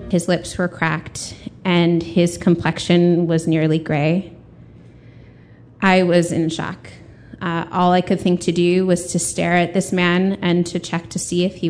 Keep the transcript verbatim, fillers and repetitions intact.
His lips were cracked, and his complexion was nearly gray. I was in shock. Uh, all I could think to do was to stare at this man and to check to see if he